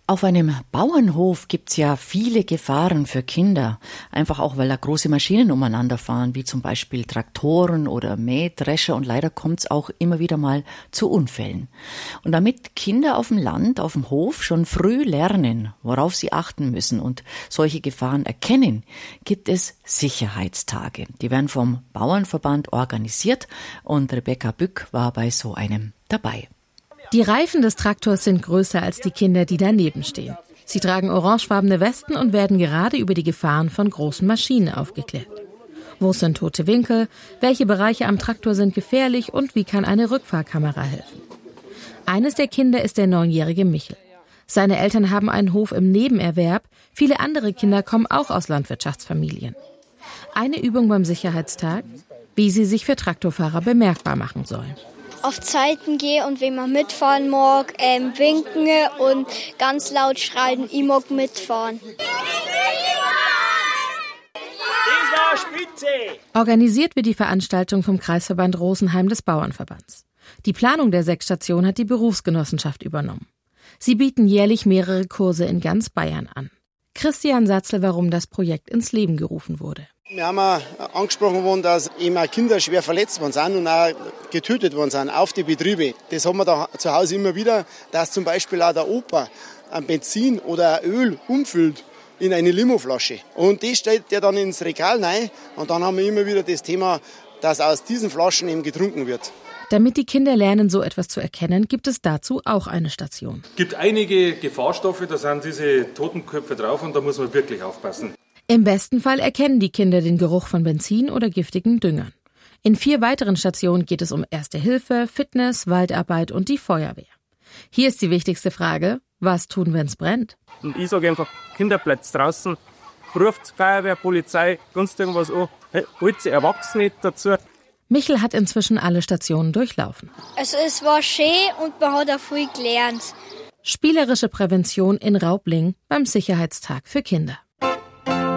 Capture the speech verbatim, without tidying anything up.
Auf einem Bauernhof gibt's ja viele Gefahren für Kinder. Einfach auch, weil da große Maschinen umeinander fahren, wie zum Beispiel Traktoren oder Mähdrescher. Und leider kommt's auch immer wieder mal zu Unfällen. Und damit Kinder auf dem Land, auf dem Hof schon früh lernen, worauf sie achten müssen und solche Gefahren erkennen, gibt es Sicherheitstage. Die werden vom Bauernverband organisiert und Rebecca Bück war bei so einem dabei. Die Reifen des Traktors sind größer als die Kinder, die daneben stehen. Sie tragen orangefarbene Westen und werden gerade über die Gefahren von großen Maschinen aufgeklärt. Wo sind tote Winkel, welche Bereiche am Traktor sind gefährlich und wie kann eine Rückfahrkamera helfen? Eines der Kinder ist der neunjährige Michel. Seine Eltern haben einen Hof im Nebenerwerb, viele andere Kinder kommen auch aus Landwirtschaftsfamilien. Eine Übung beim Sicherheitstag, wie sie sich für Traktorfahrer bemerkbar machen sollen. Auf Zeiten gehen und wenn man mitfahren mag, ähm, winken und ganz laut schreien, ich mag mitfahren. Das war Spitze! Organisiert wird die Veranstaltung vom Kreisverband Rosenheim des Bauernverbands. Die Planung der sechs Stationen hat die Berufsgenossenschaft übernommen. Sie bieten jährlich mehrere Kurse in ganz Bayern an. Christian Satzl, warum das Projekt ins Leben gerufen wurde. Wir haben auch angesprochen worden, dass eben auch Kinder schwer verletzt worden sind und auch getötet worden sind auf die Betriebe. Das haben wir da zu Hause immer wieder, dass zum Beispiel auch der Opa ein Benzin oder ein Öl umfüllt in eine Limoflasche. Und das stellt der dann ins Regal rein und dann haben wir immer wieder das Thema, dass aus diesen Flaschen eben getrunken wird. Damit die Kinder lernen, so etwas zu erkennen, gibt es dazu auch eine Station. Es gibt einige Gefahrstoffe, da sind diese Totenköpfe drauf und da muss man wirklich aufpassen. Im besten Fall erkennen die Kinder den Geruch von Benzin oder giftigen Düngern. In vier weiteren Stationen geht es um Erste Hilfe, Fitness, Waldarbeit und die Feuerwehr. Hier ist die wichtigste Frage, was tun, wenn es brennt? Und ich sage einfach, Kinder, bleibt draußen, ruft Feuerwehr, Polizei, sonst irgendwas an, holt sie Erwachsene dazu. Michel hat inzwischen alle Stationen durchlaufen. Also es war schön und man hat auch viel gelernt. Spielerische Prävention in Raubling beim Sicherheitstag für Kinder.